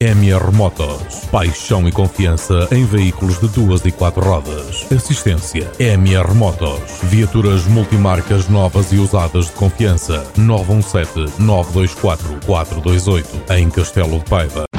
MR Motos. Paixão e confiança em veículos de 2 e 4 rodas. Assistência MR Motos. Viaturas multimarcas novas e usadas de confiança. 917-924-428 em Castelo de Paiva.